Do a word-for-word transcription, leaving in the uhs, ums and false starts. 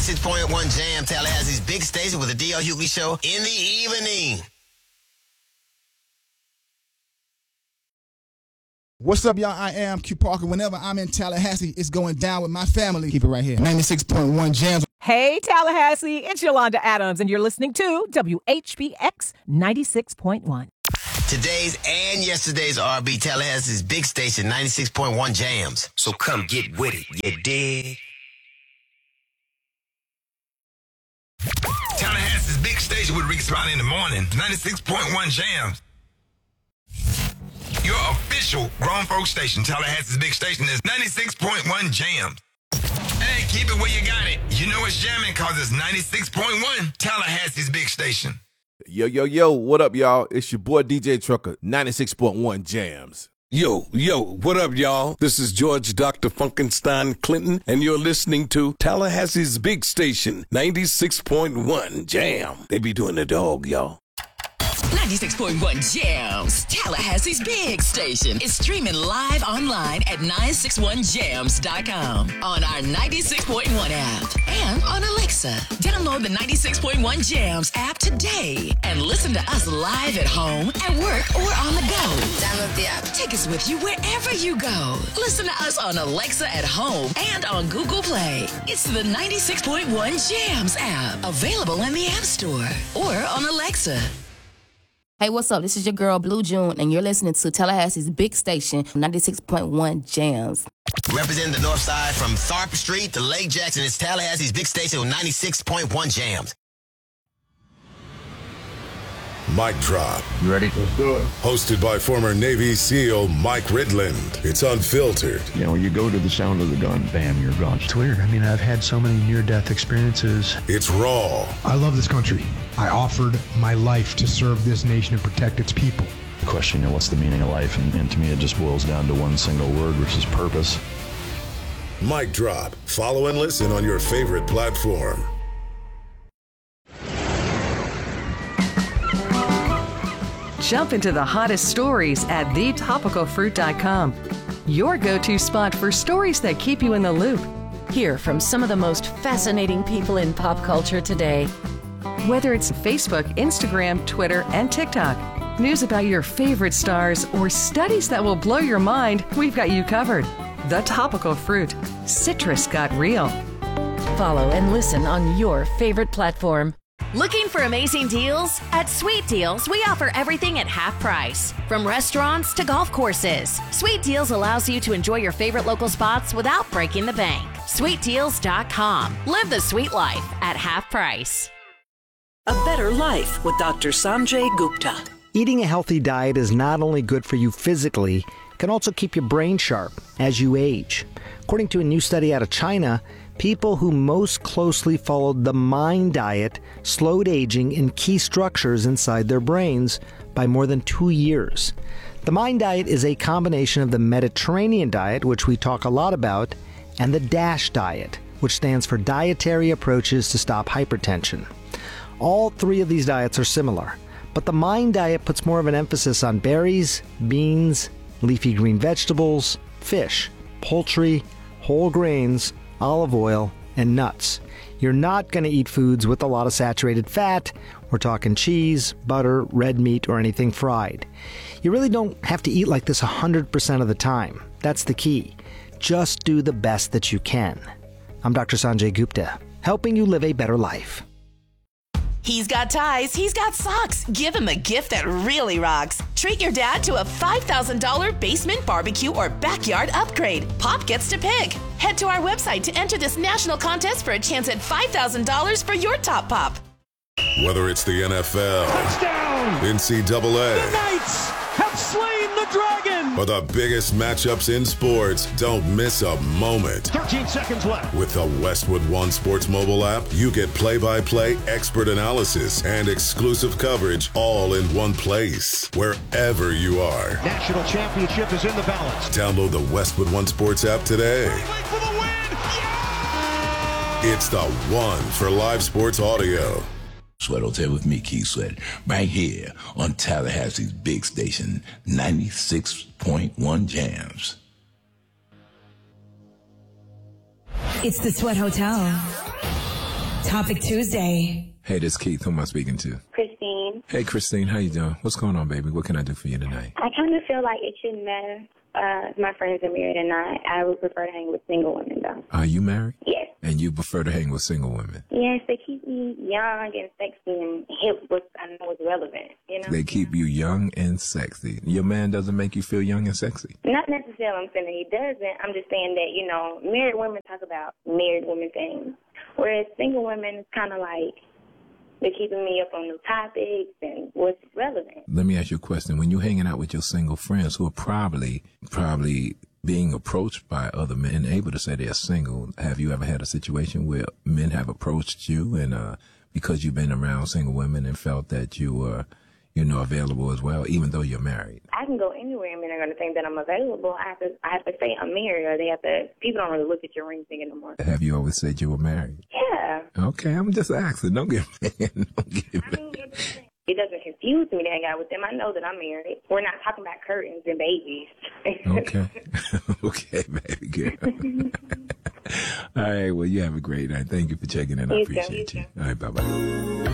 ninety-six point one Jam, Tallahassee's big station with the D L Hughley Show in the evening. What's up, y'all? I am Q Parker. Whenever I'm in Tallahassee, it's going down with my family. Keep it right here. ninety-six point one Jams. Hey, Tallahassee, it's Yolanda Adams, and you're listening to W H B X ninety-six point one. Today's and yesterday's R and B, Tallahassee's big station, ninety-six point one Jams. So come get with it, you dig? Tallahassee's big station with Rick Spot in the morning, ninety-six point one Jams. Your official grown folk station, Tallahassee's big station, is ninety-six point one Jams. Hey, keep it where you got it. You know it's jamming because it's ninety-six point one, Tallahassee's big station. Yo, yo, yo, what up, y'all? It's your boy D J Trucker, ninety-six point one Jams. Yo, yo, what up, y'all? This is George Doctor Funkenstein Clinton, and you're listening to Tallahassee's big station, ninety-six point one Jam. They be doing the dog, y'all. ninety-six point one Jams, Tallahassee's big station, is streaming live online at nine six one jams dot com, on our ninety-six point one app, and on Alexa. Download the ninety-six point one Jams app today and listen to us live at home, at work, or on the go. Download the app. Take us with you wherever you go. Listen to us on Alexa at home and on Google Play. It's the ninety-six point one Jams app, available in the App Store or on Alexa. Hey, what's up? This is your girl, Blue June, and you're listening to Tallahassee's big station, ninety-six point one Jams. Representing the North Side from Tharp Street to Lake Jackson, it's Tallahassee's big station with ninety-six point one Jams. Mic Drop. You ready? Let's do it. Hosted by former Navy SEAL Mike Ridland. It's unfiltered. You know, you go to the sound of the gun, bam, you're gone. It's weird. I mean, I've had so many near-death experiences. It's raw. I love this country. I offered my life to serve this nation and protect its people. The question, you know, what's the meaning of life? And, and to me, it just boils down to one single word, which is purpose. Mic Drop. Follow and listen on your favorite platform. Jump into the hottest stories at the topical fruit dot com. Your go-to spot for stories that keep you in the loop. Hear from some of the most fascinating people in pop culture today. Whether it's Facebook, Instagram, Twitter, and TikTok, news about your favorite stars, or studies that will blow your mind, we've got you covered. The Topical Fruit. Citrus got real. Follow and listen on your favorite platform. Looking for amazing deals? At Sweet Deals, we offer everything at half price. From restaurants to golf courses, Sweet Deals allows you to enjoy your favorite local spots without breaking the bank. sweet deals dot com. Live the sweet life at half price. A Better Life with Doctor Sanjay Gupta. Eating a healthy diet is not only good for you physically, it can also keep your brain sharp as you age. According to a new study out of China, people who most closely followed the MIND diet slowed aging in key structures inside their brains by more than two years. The MIND diet is a combination of the Mediterranean diet, which we talk a lot about, and the DASH diet, which stands for Dietary Approaches to Stop Hypertension. All three of these diets are similar, but the MIND diet puts more of an emphasis on berries, beans, leafy green vegetables, fish, poultry, whole grains, olive oil, and nuts. You're not going to eat foods with a lot of saturated fat. We're talking cheese, butter, red meat, or anything fried. You really don't have to eat like this one hundred percent of the time. That's the key. Just do the best that you can. I'm Doctor Sanjay Gupta, helping you live a better life. He's got ties, he's got socks. Give him a gift that really rocks. Treat your dad to a five thousand dollars basement barbecue or backyard upgrade. Pop gets to pick. Head to our website to enter this national contest for a chance at five thousand dollars for your top pop. Whether it's the N F L, touchdown, N C double A, the Knights have slain the dragon, or the biggest matchups in sports, don't miss a moment. thirteen seconds left. With the Westwood One Sports mobile app, you get play-by-play, expert analysis, and exclusive coverage all in one place, wherever you are. National championship is in the balance. Download the Westwood One Sports app today. For the win. Yeah! It's the one for live sports audio. Sweat Hotel with me, Keith Sweat, right here on Tallahassee's big station, ninety-six point one Jams. It's the Sweat Hotel. Topic Tuesday. Hey, this is Keith. Who am I speaking to? Christine. Hey, Christine. How you doing? What's going on, baby? What can I do for you tonight? I kind of feel like it shouldn't matter uh, if my friends are married or not. I would prefer to hang with single women, though. Are you married? Yes. And you prefer to hang with single women? Yes, they keep me young and sexy and hip, what I know is relevant, you know? They keep you young and sexy. Your man doesn't make you feel young and sexy? Not necessarily I'm saying that he doesn't. I'm just saying that, you know, married women talk about married women things, whereas single women is kind of like, they're keeping me up on new topics and what's relevant. Let me ask you a question. When you're hanging out with your single friends who are probably, probably being approached by other men, able to say they're single, have you ever had a situation where men have approached you and uh, because you've been around single women and felt that you were, you know, available as well, even though you're married? I can go anywhere and men are going to think that I'm available. I have to, I have to say I'm married, or they have to, people don't really look at your ring finger no more. Have you always said you were married? Yeah. Okay, I'm just asking. Don't get mad. Don't get mad. I mean, it doesn't, it doesn't confuse me to hang out with them. I know that I'm married. We're not talking about curtains and babies. Okay. Okay, baby girl. All right, well, you have a great night. Thank you for checking in. I You appreciate too. you. All right, bye-bye.